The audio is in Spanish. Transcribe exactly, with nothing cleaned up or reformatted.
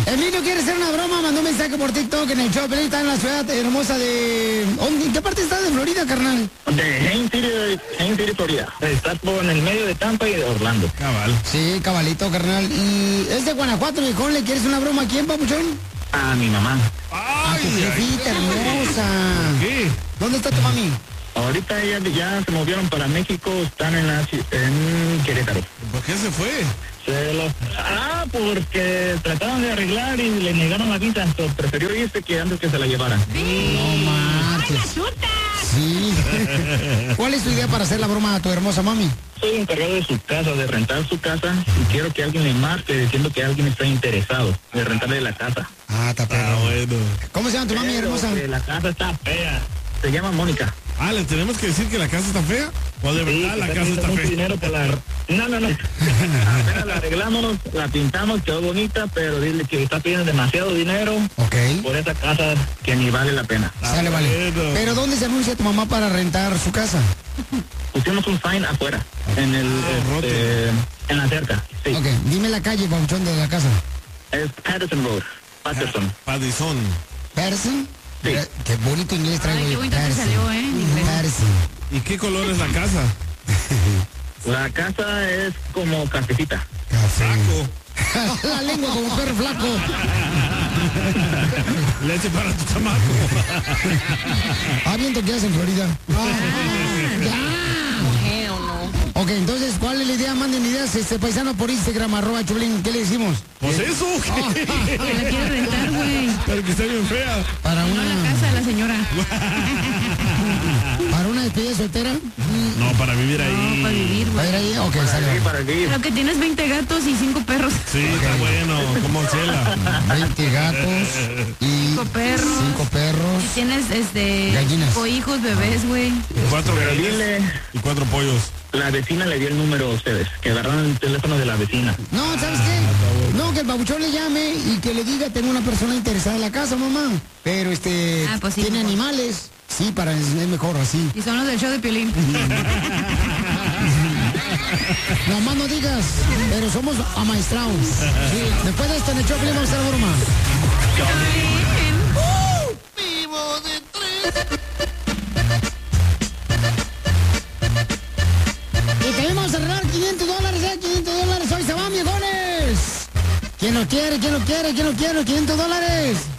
Emilio quiere hacer una broma, mandó un mensaje por TikTok en el show, pero está en la ciudad hermosa de... ¿En qué parte está de Florida, carnal? De Haines City, Haines City, Florida. Está por en el medio de Tampa y de Orlando. Cabal. Sí, cabalito, carnal. ¿Y es de Guanajuato, viejón? ¿Le quieres una broma a quién, papuchón? A mi mamá. A tu jefita hermosa. ¿Qué? ¿Dónde está tu mami? Ahorita ellas ya se movieron para México, están en, la, en Querétaro. ¿Por qué se fue? Se lo... Ah, porque trataban de arreglar y le negaron la visa, entonces prefirió irse que antes que se la llevaran. Sí. No marches. Sí. ¿Cuál es tu idea para hacer la broma a tu hermosa mami? Soy encargado de su casa, de rentar su casa, y quiero que alguien le marque diciendo que alguien está interesado de rentarle la casa. Ah, está perro. Ah, bueno. ¿Cómo se llama tu mami Pero hermosa? que la casa está fea. Se llama Mónica. Ah, ¿le tenemos que decir que la casa está fea? ¿O de Sí, verdad la está casa está mucho fea? dinero por la... No, no, no. Apenas la arreglamos, la pintamos, quedó bonita, pero dile que está pidiendo demasiado dinero Ok. por esa casa que ni vale la pena. Sale, vale. bueno. ¿Pero dónde se anuncia tu mamá para rentar su casa? Pusimos un sign afuera, en el... Ah, este, en la cerca, sí. Ok, dime la calle, papuchón, de la casa. Es Patterson Road, Patterson. Padizón. ¿Person? Sí. Mira, qué bonito inglés traigo. Ay, qué yo. bonito te Person. salió, ¿eh? En inglés. Person. ¿Y qué color es la casa? La casa es como cafecita. Café. Saco. La lengua como perro flaco. Leche para tu chamaco. Ah, viento que hace en Florida. Ah, ya. ¿O no? Ok, entonces, ¿cuál es la idea? Manden ideas, este paisano por Instagram, arroba Chulín. ¿Qué le decimos? Pues eso. ¿qué? Que la quiere rentar, güey. Pero que está bien fea. Para No una, la casa de la señora. para una despedida soltera. No, para vivir No, para ahí. vivir, ¿Va a güey. ir ahí? Ok, Para sale. aquí, para aquí. Pero que tienes veinte gatos y cinco perros. Sí, está bueno, como Cela. veinte gatos y Cinco perros. cinco perros. Y tienes, este... Gallinas. Cinco hijos, bebés, güey. Cuatro Pero gallinas dile, y cuatro pollos. la vecina le dio el número a ustedes, que agarraron el teléfono de la vecina. No, ¿sabes qué? No, que el babuchón le llame y que le diga, tengo una persona interesada en la casa, mamá. Pero este, Ah, pues sí, tiene mejor. animales. Sí, para es es mejor así. Y son los del show de Piolín. Nomás no digas, pero somos amaestrados. Sí. Después de esto, en el show, le vamos a hacer la broma. Y también vamos a regalar quinientos dólares, ¿eh? quinientos dólares. Hoy se van, viejones. ¿Quién lo quiere? ¿Quién lo quiere? ¿Quién lo quiere? quinientos dólares.